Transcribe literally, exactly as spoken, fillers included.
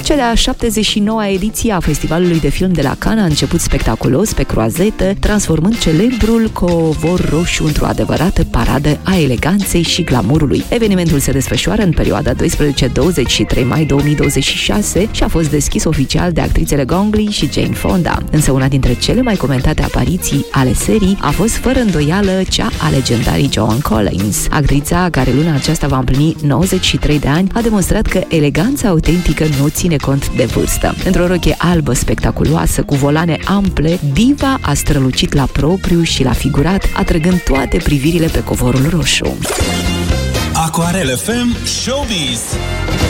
Cea de-a șaptezeci și noua ediție a Festivalului de Film de la Cannes a început spectaculos pe croazetă, transformând celebrul covor roșu într-o adevărată paradă a eleganței și glamurului. Evenimentul se desfășoară în perioada doisprezece douăzeci și trei mai două mii douăzeci și șase și a fost deschis oficial de actrițele Gong Li și Jane Fonda. Însă una dintre cele mai comentate apariții ale serii a fost fără îndoială cea a legendarii Joan Collins. Actrița, care luna aceasta va împlini nouăzeci și trei de ani, a demonstrat că eleganța autentică nu ține cont de vârstă. Într-o rochie albă spectaculoasă, cu volane ample, diva a strălucit la propriu și la figurat, atrăgând toate privirile pe covorul roșu. Aquarel F M Showbiz.